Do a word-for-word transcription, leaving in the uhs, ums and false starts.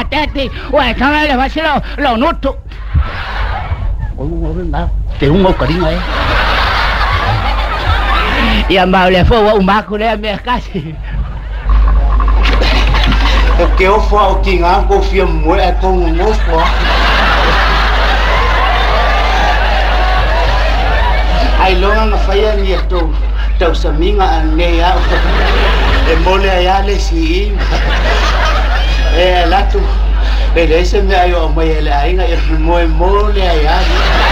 tete ua tanga le vasi lo lo nutu o mo na te un mo karinga e ia mau le fo o maku le me kasi o ke o fo o kinga ko fia mo e ko ngo fo ai longa na faya ni to tau saminga an ne ya e mole ya le si e la tu pero ese me ayo mo ya le ainga e mo mole ya